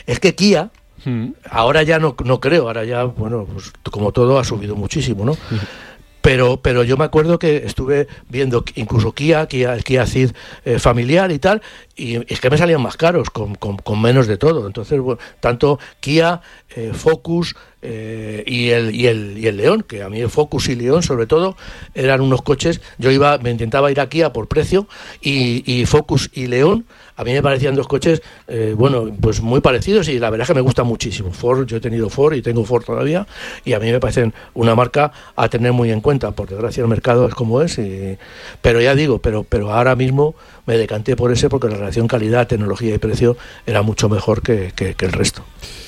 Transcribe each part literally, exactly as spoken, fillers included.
Es que Kia, mm. ahora ya no, no creo, ahora ya, bueno, pues como todo ha subido muchísimo, ¿no? Mm. Pero, pero yo me acuerdo que estuve viendo incluso Kia, Kia el Kia Ceed eh, familiar y tal, y es que me salían más caros, con, con, con menos de todo. Entonces, bueno, tanto Kia, eh, Focus eh, y, el, y, el, y el León, que a mí el Focus y León sobre todo eran unos coches, yo iba me intentaba ir a Kia por precio, y, y Focus y León a mí me parecían dos coches, eh, bueno, pues muy parecidos, y la verdad es que me gusta muchísimo. Ford, yo he tenido Ford y tengo Ford todavía, y a mí me parecen una marca a tener muy en cuenta. Por desgracia el mercado es como es, y, pero ya digo, pero, pero ahora mismo me decanté por ese porque la relación calidad, tecnología y precio era mucho mejor que, que, que el resto.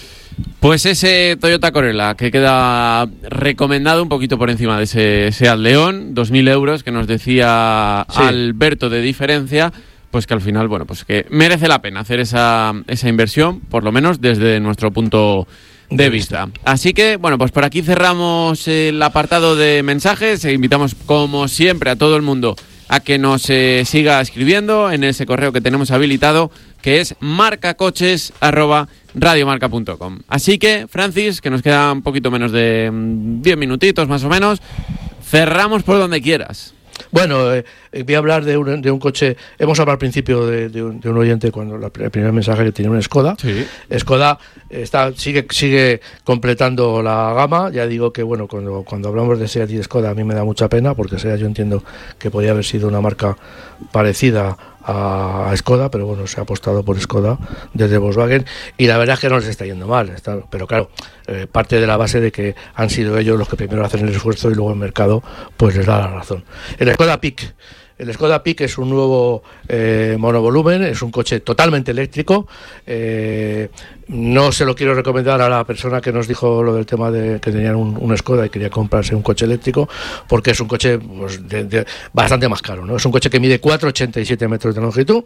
Pues ese Toyota Corolla que queda recomendado un poquito por encima de ese Seat León, dos mil euros, que nos decía sí. Alberto de diferencia, pues que al final, bueno, pues que merece la pena hacer esa, esa inversión, por lo menos desde nuestro punto de vista. Así que, bueno, pues por aquí cerramos el apartado de mensajes e invitamos, como siempre, a todo el mundo a que nos eh, siga escribiendo en ese correo que tenemos habilitado, que es marcacoches arroba radiomarca punto com. Así que, Francis, que nos queda un poquito menos de diez minutitos más o menos, cerramos por donde quieras. Bueno, eh, voy a hablar de un, de un coche. Hemos hablado al principio de, de, un, de un oyente cuando la, el primer mensaje que tenía una Skoda. Sí. Skoda está sigue sigue completando la gama. Ya digo que bueno, cuando cuando hablamos de Seat y Skoda a mí me da mucha pena, porque Seat yo entiendo que podía haber sido una marca parecida a, a Skoda, pero bueno, se ha apostado por Skoda desde Volkswagen, y la verdad es que no les está yendo mal, está, pero claro, eh, parte de la base de que han sido ellos los que primero hacen el esfuerzo y luego el mercado pues les da la razón. El Skoda Peak El Skoda Peak es un nuevo eh, monovolumen, es un coche totalmente eléctrico. Eh, no se lo quiero recomendar a la persona que nos dijo lo del tema de que tenían un, un Skoda y quería comprarse un coche eléctrico, porque es un coche pues, de, de, bastante más caro, ¿no? Es un coche que mide cuatro coma ochenta y siete metros de longitud,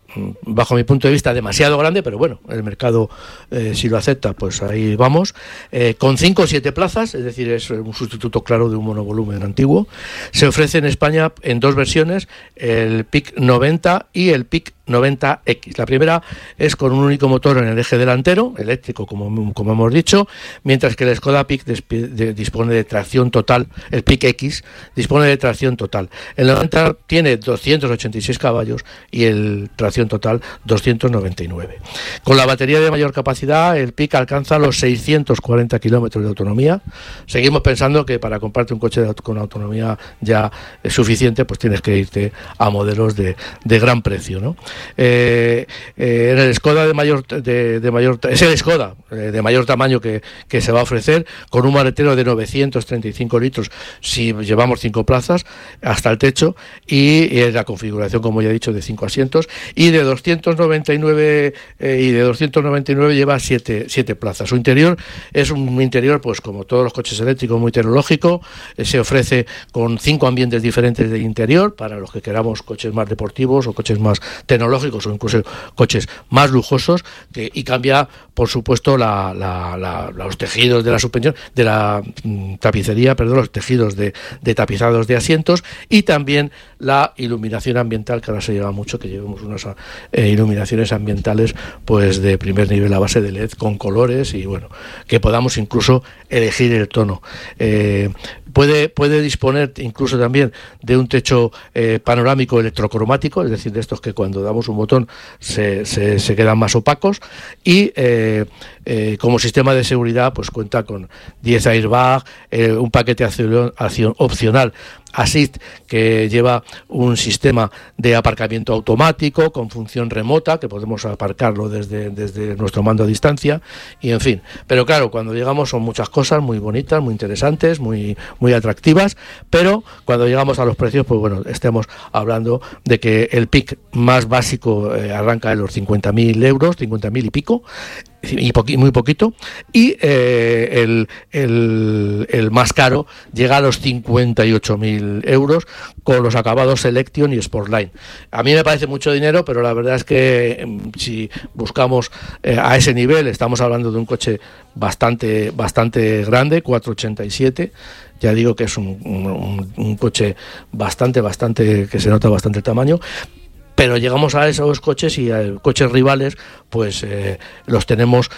bajo mi punto de vista demasiado grande, pero bueno, el mercado eh, si lo acepta, pues ahí vamos, eh, con cinco o siete plazas, es decir, es un sustituto claro de un monovolumen antiguo. Se ofrece en España en dos versiones, el Peak noventa y el Peak noventa equis. La primera es con un único motor en el eje delantero, eléctrico como, como hemos dicho, mientras que el Skoda Peak desp- de, dispone de tracción total, el Peak X dispone de tracción total. El noventa tiene doscientos ochenta y seis caballos y el tracción total doscientos noventa y nueve. Con la batería de mayor capacidad, el Peak alcanza los seiscientos cuarenta kilómetros de autonomía. Seguimos pensando que para comprarte un coche de, con autonomía ya es suficiente, pues tienes que irte a modelos de, de gran precio, ¿no? Eh, eh, en el Skoda de mayor de, de mayor es el Skoda eh, de mayor tamaño que, que se va a ofrecer, con un maletero de novecientos treinta y cinco litros si llevamos cinco plazas hasta el techo, y, y la configuración, como ya he dicho, de cinco asientos, y de doscientos noventa y nueve eh, y de doscientos noventa y nueve lleva siete plazas. Su interior es un interior, pues como todos los coches eléctricos, muy tecnológico. Eh, se ofrece con cinco ambientes diferentes de interior para los que queramos coches más deportivos o coches más tecnológicos o incluso coches más lujosos, que, y cambia por supuesto la, la, la, los tejidos de la suspensión, de la mm, tapicería, perdón, los tejidos de, de tapizados de asientos, y también la iluminación ambiental, que ahora se lleva mucho que llevemos unas eh, iluminaciones ambientales pues de primer nivel a base de L E D con colores, y bueno, que podamos incluso elegir el tono. Eh, puede, puede disponer incluso también de un techo eh, panorámico electrocromático, es decir, de estos que cuando damos un botón se, se, se quedan más opacos, y eh, eh, como sistema de seguridad pues cuenta con diez airbags, eh, un paquete acción, acción opcional Assist, que lleva un sistema de aparcamiento automático con función remota, que podemos aparcarlo desde, desde nuestro mando a distancia, y en fin. Pero claro, cuando llegamos son muchas cosas muy bonitas, muy interesantes, muy, muy atractivas, pero cuando llegamos a los precios, pues bueno, estemos hablando de que el Peak más básico eh, arranca en los cincuenta mil euros, cincuenta mil y pico, y poqui, muy poquito, y eh, el, el, el más caro llega a los cincuenta y ocho mil euros con los acabados Selection y Sportline. A mí me parece mucho dinero, pero la verdad es que eh, si buscamos eh, a ese nivel, estamos hablando de un coche bastante bastante grande, cuatro ochenta y siete. Ya digo que es un, un, un coche bastante bastante que se nota bastante el tamaño. Pero llegamos a esos coches y a coches rivales, pues eh, los tenemos